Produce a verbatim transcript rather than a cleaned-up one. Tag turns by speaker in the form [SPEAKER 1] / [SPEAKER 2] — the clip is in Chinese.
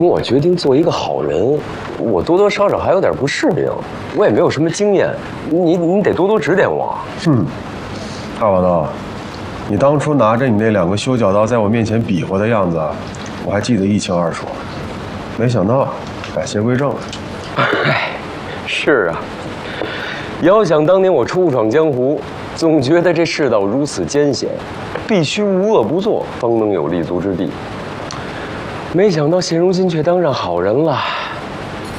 [SPEAKER 1] 我决定做一个好人，我多多少少还有点不适应，我也没有什么经验，你你得多多指点我。
[SPEAKER 2] 嗯，大王道，你当初拿着你那两个修脚刀在我面前比划的样子，我还记得一清二楚。没想到改邪归正了。
[SPEAKER 1] 哎，是啊，遥想当年我初闯江湖，总觉得这世道如此艰险，必须无恶不作，方能有立足之地。没想到现如今却当上好人了。